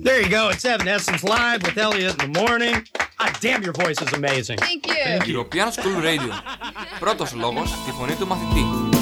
There you go. It's Evanescence Live with Elliot in the morning. Ah, damn, your voice is amazing. Thank you. European School Radio. Πρώτος λόγος, τη φωνή του μαθητή.